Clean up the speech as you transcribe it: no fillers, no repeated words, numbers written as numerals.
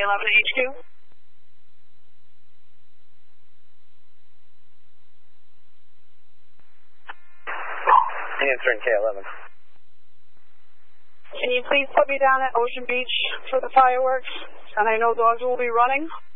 K11 HQ. Answering K11. Can you please put me down at Ocean Beach for the fireworks? And I know dogs will be running.